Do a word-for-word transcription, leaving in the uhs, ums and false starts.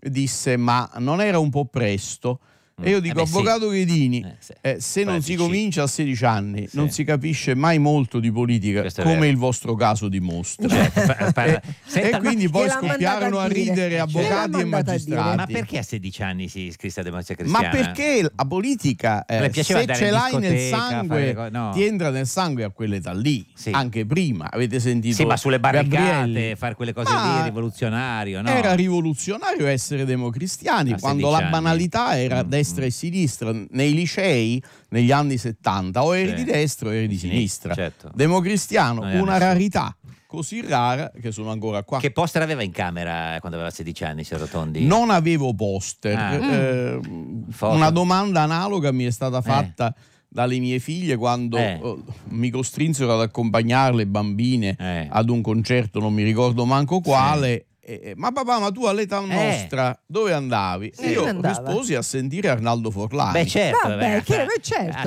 disse ma non era un po' presto? E io dico, eh beh, avvocato sì. Ghedini, Eh, sì. eh, se non si Pratici. comincia a sedici anni Sì. non si capisce mai molto di politica, Questo è come vero. il vostro caso dimostra. Certo, pa- pa- e, senta, e quindi poi gliel'ha scoppiarono mandata a a dire. ridere Gliel'ha avvocati e mandata a dire. ma magistrati. perché a sedici anni si iscrisse a Democrazia Ma Cristiana? perché la politica, eh, Le piaceva se andare ce in l'hai nel discoteca, fare sangue, le co- no. ti entra nel sangue a quell'età lì, Sì. anche prima. Avete sentito? Sì, ma sulle barricate, Gabrielli? fare quelle cose Ma lì, rivoluzionario, no? Era rivoluzionario essere democristiani, A quando sedici la anni. banalità era Mm, destra mm. e sinistra. Nei licei, negli anni settanta, o eri Sì. di destra o eri di Di sinistra. sinistra, certo. Democristiano, Non era una nessuno. rarità così rara che sono ancora qua. Che poster aveva in camera quando aveva sedici anni, signor Rotondi? Non avevo poster. Ah. Eh, Foto. una domanda analoga mi è stata fatta dalle mie figlie quando Eh. eh, mi costrinsero ad accompagnarle bambine Eh. ad un concerto, non mi ricordo manco quale. E- e, ma papà, ma tu all'età nostra dove andavi? Sì, E io dove andava? risposi a sentire Arnaldo Forlani. Beh, certo. Vabbè, che, certo.